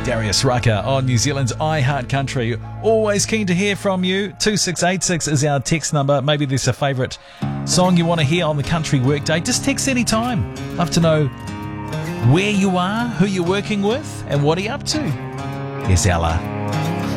Darius Rucker on New Zealand's iHeart Country. Always keen to hear from you. 2686 is our text number. Maybe there's a favourite song you want to hear on the country workday. Just text any time. Love to know where you are, who you're working with, and what are you up to. Here's Ella.